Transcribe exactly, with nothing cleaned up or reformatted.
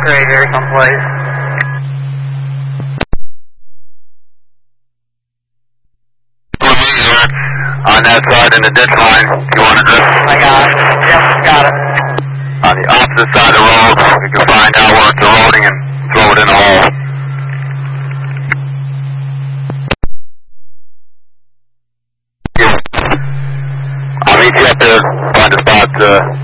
right here someplace. On that side in the ditch line, you want to just... I got it. Yep, got it. On the opposite side of the road, you can find out where it's eroding and throw it in the hole. I'll meet you up there, find a spot uh,